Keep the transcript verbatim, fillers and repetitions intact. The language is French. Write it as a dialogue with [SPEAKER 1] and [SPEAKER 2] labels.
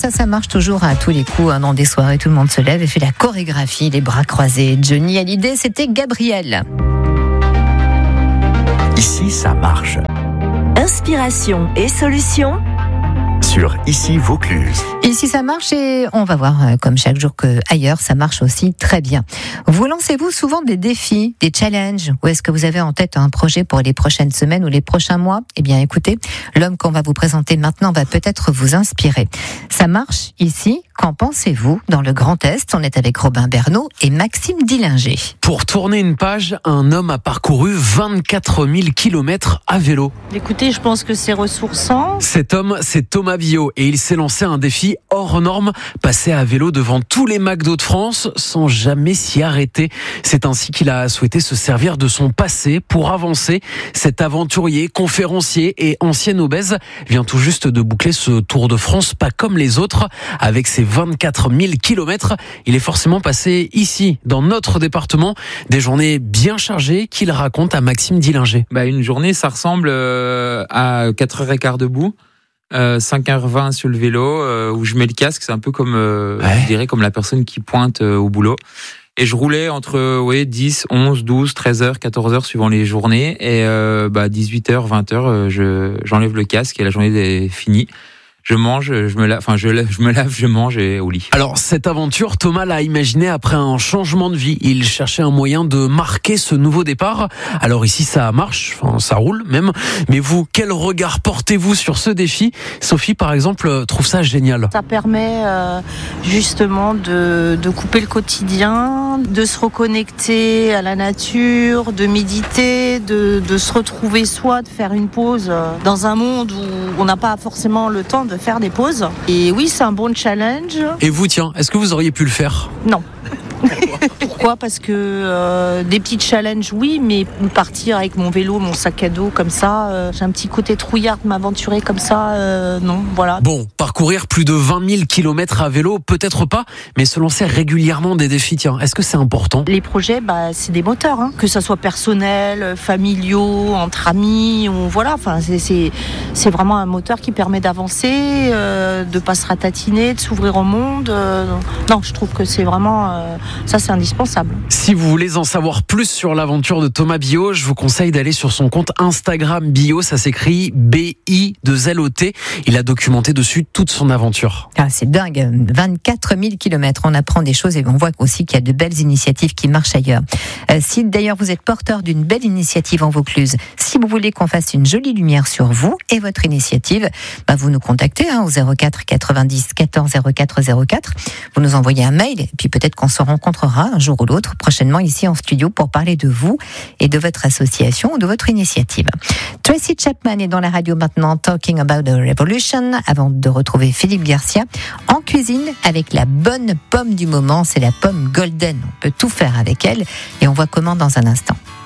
[SPEAKER 1] ça, ça marche toujours à tous les coups. Hein, dans des soirées, tout le monde se lève et fait la chorégraphie, les bras croisés. Johnny Hallyday, c'était Gabriel.
[SPEAKER 2] Ici, ça marche.
[SPEAKER 3] Inspiration et solutions
[SPEAKER 2] sur Ici Vaucluse.
[SPEAKER 1] Ici ça marche et on va voir comme chaque jour que ailleurs ça marche aussi très bien. Vous lancez-vous souvent des défis, des challenges, ou est-ce que vous avez en tête un projet pour les prochaines semaines ou les prochains mois? Eh bien écoutez, l'homme qu'on va vous présenter maintenant va peut-être vous inspirer. Ça marche ici, qu'en pensez-vous? Dans le Grand Est, on est avec Robin Bernot et Maxime Dillinger.
[SPEAKER 4] Pour tourner une page, un homme a parcouru vingt-quatre mille kilomètres à vélo.
[SPEAKER 5] Écoutez, je pense que c'est ressourçant.
[SPEAKER 4] Cet homme, c'est Thomas Biot et il s'est lancé un défi hors norme, passer à vélo devant tous les McDo de France sans jamais s'y arrêter. C'est ainsi qu'il a souhaité se servir de son passé pour avancer. Cet aventurier, conférencier et ancien obèse vient tout juste de boucler ce Tour de France pas comme les autres. Avec ses vingt-quatre mille kilomètres, il est forcément passé ici, dans notre département, des journées bien chargées qu'il raconte à Maxime Dillinger.
[SPEAKER 6] Bah, une journée, ça ressemble euh, à quatre heures quinze debout. Euh, cinq heures vingt sur le vélo euh, où je mets le casque, c'est un peu comme euh, ouais. je dirais comme la personne qui pointe euh, au boulot, et je roulais entre euh, ouais, dix, onze, douze, treize heures, quatorze heures suivant les journées, et euh, bah, dix-huit heures, vingt heures euh, je, j'enlève le casque et la journée est finie. Je mange, je me lave, enfin je, je me lave, je mange et au lit.
[SPEAKER 4] Alors cette aventure, Thomas l'a imaginée après un changement de vie. Il cherchait un moyen de marquer ce nouveau départ. Alors ici ça marche, enfin ça roule même. Mais vous, quel regard portez-vous sur ce défi? Sophie par exemple trouve ça génial.
[SPEAKER 5] Ça permet euh, justement de, de couper le quotidien, de se reconnecter à la nature, de méditer, de, de se retrouver soi, de faire une pause dans un monde où on n'a pas forcément le temps de faire des pauses. Et oui, c'est un bon challenge.
[SPEAKER 4] Et vous, tiens, est-ce que vous auriez pu le faire?
[SPEAKER 5] Non. Pourquoi? Parce que euh, des petits challenges, oui, mais partir avec mon vélo, mon sac à dos comme ça, euh, j'ai un petit côté trouillard de m'aventurer comme ça, euh, non, voilà.
[SPEAKER 4] Bon, parcourir plus de vingt mille kilomètres à vélo, peut-être pas, mais se lancer régulièrement des défis, tiens, est-ce que c'est important?
[SPEAKER 5] Les projets, bah, c'est des moteurs, hein. Que ça soit personnel, familiaux, entre amis, ou voilà, enfin, c'est, c'est, c'est vraiment un moteur qui permet d'avancer, euh, de pas se ratatiner, de s'ouvrir au monde. Euh, non, je trouve que c'est vraiment, euh, ça, c'est indispensable.
[SPEAKER 4] Si vous voulez en savoir plus sur l'aventure de Thomas Biot, je vous conseille d'aller sur son compte Instagram Biot, ça s'écrit B I deux L O T. Il a documenté dessus toute son aventure.
[SPEAKER 1] Ah, c'est dingue, vingt-quatre mille kilomètres, on apprend des choses et on voit aussi qu'il y a de belles initiatives qui marchent ailleurs. Euh, si d'ailleurs vous êtes porteur d'une belle initiative en Vaucluse, si vous voulez qu'on fasse une jolie lumière sur vous et votre initiative, bah vous nous contactez hein, au zéro quatre quatre-vingt-dix quatorze zéro quatre zéro quatre, vous nous envoyez un mail et puis peut-être qu'on se rencontrera un jour ou l'autre prochainement ici en studio pour parler de vous et de votre association ou de votre initiative. Tracy Chapman est dans la radio maintenant, Talking About the Revolution, avant de retrouver Philippe Garcia en cuisine avec la bonne pomme du moment, c'est la pomme golden. On peut tout faire avec elle et on voit comment dans un instant.